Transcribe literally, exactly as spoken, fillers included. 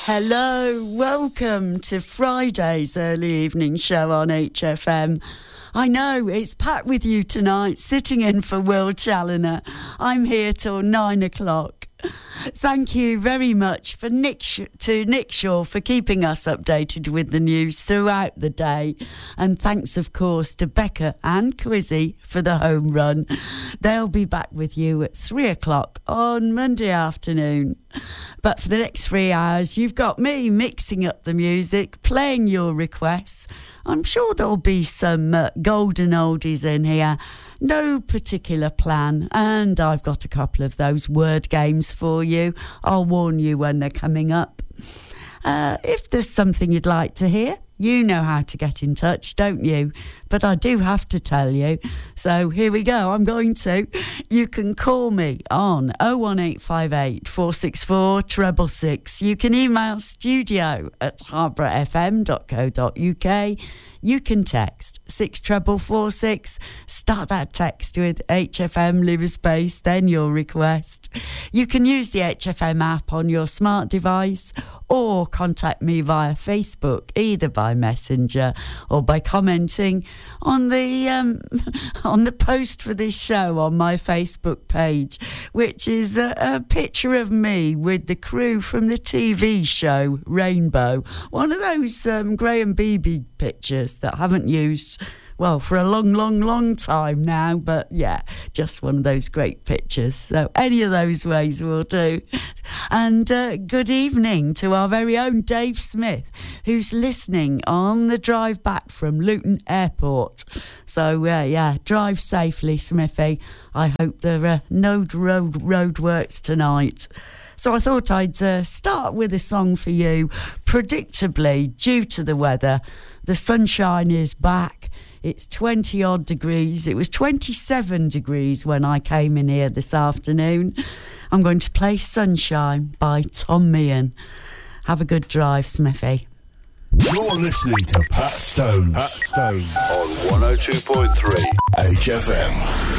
Hello, welcome to Friday's early evening show on H F M. I know, it's Pat with you tonight, sitting in for Will Challoner. I'm here till nine o'clock. Thank you very much for Nick Sh- to Nick Shaw for keeping us updated with the news throughout the day. And thanks, of course, to Becca and Quizzy for the home run. They'll be back with you at three o'clock on Monday afternoon. But for the next three hours, you've got me mixing up the music, playing your requests. I'm sure there'll be some uh, golden oldies in here. No particular plan. And I've got a couple of those word games for you. I'll warn you when they're coming up. Uh, if there's something you'd like to hear, you know how to get in touch, don't you? But I do have to tell you. So here we go. I'm going to. You can call me on oh one eight five eight, four six four, six six six. You can email studio at harborough f m dot co dot u k. You can text six four four six. Start that text with H F M, leave a space, then your request. You can use the H F M app on your smart device or contact me via Facebook, either by messenger or by commenting on the um, on the post for this show on my Facebook page, which is a, a picture of me with the crew from the T V show Rainbow. One of those um, Graham Beebe pictures that I haven't used, well, for a long, long, long time now. But yeah, just one of those great pictures. So any of those ways will do. And uh, good evening to our very own Dave Smith, who's listening on the drive back from Luton Airport. So uh, yeah, drive safely, Smithy. I hope there are no road roadworks tonight. So I thought I'd uh, start with a song for you. Predictably, due to the weather, the sunshine is back. It's twenty odd degrees. It was twenty-seven degrees when I came in here this afternoon. I'm going to play Sunshine by Tom Meehan. Have a good drive, Smithy. You're listening to Pat Stones. Pat Stones on one oh two point three H F M.